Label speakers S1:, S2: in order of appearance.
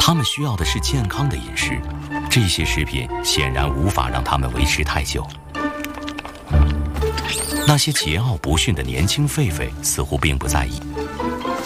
S1: 他们需要的是健康的饮食，这些食品显然无法让他们维持太久。那些桀骜不驯的年轻狒狒似乎并不在意。